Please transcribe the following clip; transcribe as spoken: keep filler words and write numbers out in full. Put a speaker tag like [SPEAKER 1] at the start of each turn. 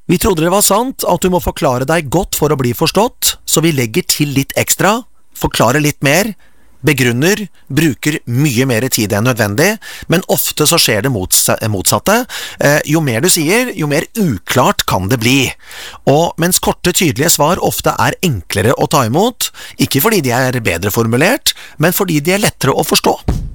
[SPEAKER 1] Vi trodde det var sant at du må forklare deg godt for å bli forstått, så vi legger til litt ekstra, forklarer litt mer, begrunner, bruker mye mer tid enn nødvendig, men ofte så skjer det motsatte. Eh, jo mer du sier, jo mer uklart kan det bli. Og mens korte, tydelige svar ofte er enklere å ta imot, ikke fordi de er bedre formulert, men fordi de er lettere å forstå.